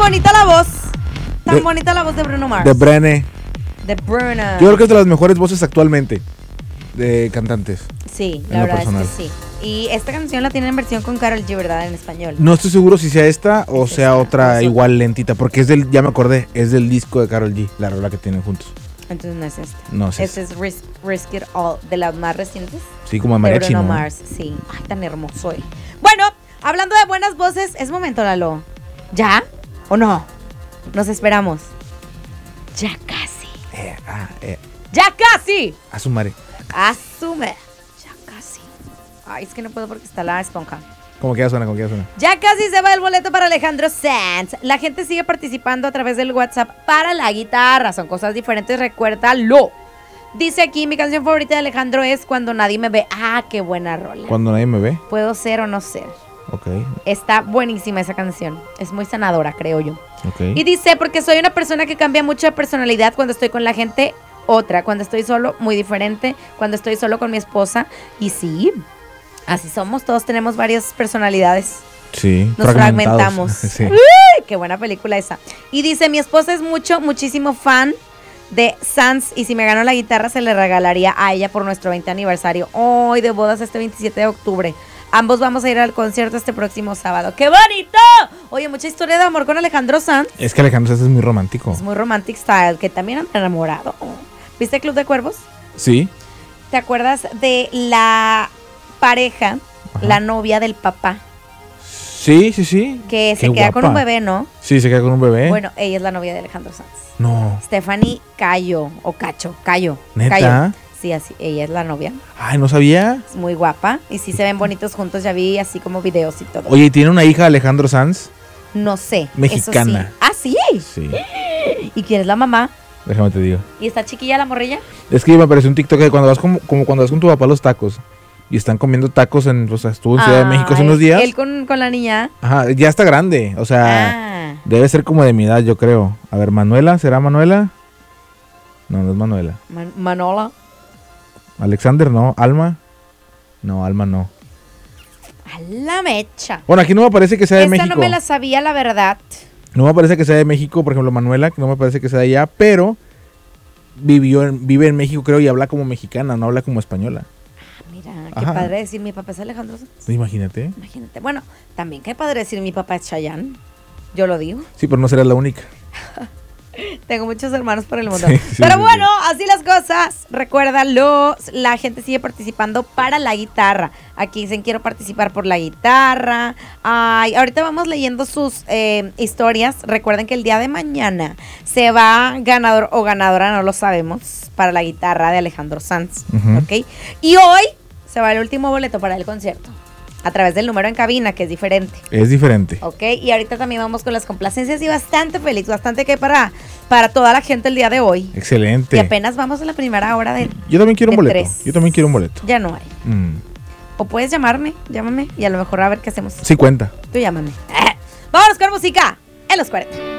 bonita la voz. Tan bonita la voz de Bruno Mars. De Brene. De Bruno. Yo creo que es de las mejores voces actualmente de cantantes. Sí, en la lo verdad personal. es que sí. Y esta canción la tienen en versión con Karol G, ¿verdad? En español. No estoy seguro si sea esta o Es sea esta, otra es igual lentita, porque es del, ya me acordé, es del disco de Karol G, la rola que tienen juntos. Entonces no es esta. No sé. Este es Risk It All, de las más recientes. Sí, como a De mariachi, Bruno ¿no? Mars, sí. Ay, tan hermoso él. Bueno, hablando de buenas voces, es momento, Lalo. ¿Ya? ¿O no? Nos esperamos. Ya casi. ¡Ya casi! A su madre. Asume. Ya casi. Ay, es que no puedo porque está la esponja. Como que ya suena, como que ya suena. Ya casi se va el boleto para Alejandro Sanz. La gente sigue participando a través del WhatsApp para la guitarra. Son cosas diferentes, recuérdalo. Dice aquí, mi canción favorita de Alejandro es Cuando nadie me ve. Ah, qué buena rola. Cuando nadie me ve. Puedo ser o no ser. Ok, Está buenísima esa canción. Es muy sanadora, creo yo. ok. Y dice, porque soy una persona que cambia mucho de personalidad cuando estoy con la gente, otra. Cuando estoy solo, muy diferente. Cuando estoy solo con mi esposa. Y sí, así somos. Todos tenemos varias personalidades. Sí, Nos fragmentamos. Sí. ¡Uy! Qué buena película esa. Y dice, mi esposa es muchísimo fan de Sanz. Y si me gano la guitarra, se le regalaría a ella por nuestro 20 aniversario. Hoy de bodas este 27 de octubre. Ambos vamos a ir al concierto este próximo sábado. ¡Qué bonito! Oye, mucha historia de amor con Alejandro Sanz. Es que Alejandro Sanz es muy romántico. Es muy romantic style, que también han enamorado. ¿Viste Club de Cuervos? Sí. ¿Te acuerdas de la pareja, Ajá. la novia del papá? Sí, sí, sí. Que se Qué queda con guapa. un bebé, ¿no? Sí, se queda con un bebé. Bueno, ella es la novia de Alejandro Sanz. No. Stephanie Cayo, o Cacho, Cayo. ¿Neta? Cayo. Sí, así, ella es la novia. Ay, no sabía. Es muy guapa. Y sí se ven bonitos juntos, ya vi así como videos y todo. Oye, ¿y tiene una hija Alejandro Sanz? No sé. Mexicana. Eso sí. ¿Ah, sí? Sí. ¿Y quién es la mamá? Déjame te digo. ¿Y está chiquilla la morrilla? Es que me apareció un TikTok de cuando vas como cuando vas con tu papá a los tacos. Y están comiendo tacos en, o sea, estuvo en Ciudad de México hace Ay, unos días. Él con la niña. Ajá, ya está grande. O sea, Ah. debe ser como de mi edad, yo creo. A ver, ¿Manuela? ¿Será Manuela? No, no es Manuela. Manola. Alexander, no. ¿Alma? No, Alma no. A la mecha. Bueno, aquí no me parece que sea de Esta México. no me la sabía, la verdad. No me parece que sea de México, por ejemplo, Manuela, que no me parece que sea de allá, pero vive en México, creo, y habla como mexicana, no habla como española. Mira, qué Ajá. padre decir mi papá es Alejandro Sanz. Imagínate. Imagínate. Bueno, también qué padre decir mi papá es Chayanne. Yo lo digo. Sí, pero no será la única. Tengo muchos hermanos por el mundo. Sí, sí, Pero sí, bueno, así las cosas. Recuérdalo, la gente sigue participando para la guitarra. Aquí dicen quiero participar por la guitarra. Ay, ahorita vamos leyendo sus historias. Recuerden que el día de mañana se va ganador o ganadora, no lo sabemos, para la guitarra de Alejandro Sanz. Ujú. ¿Ok? Y hoy se va el último boleto para el concierto. A través del número en cabina, que es diferente. Es diferente. Ok, y ahorita también vamos con las complacencias y bastante feliz, bastante que para toda la gente el día de hoy. Excelente. Y apenas vamos a la primera hora de Yo también quiero un de boleto. 3. Yo también quiero un boleto. Ya no hay. Mm. O puedes llámame y a lo mejor a ver qué hacemos. Sí cuenta. Tú llámame. Vámonos con música en los 40.